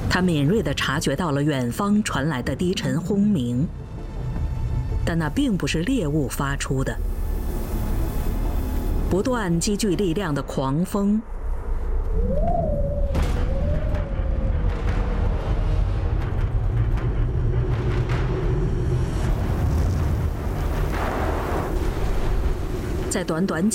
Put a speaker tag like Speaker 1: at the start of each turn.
Speaker 1: 他敏锐地察觉到了远方传来的低沉轰鸣，但那并不是猎物发出的。不断积聚力量的狂风，在短短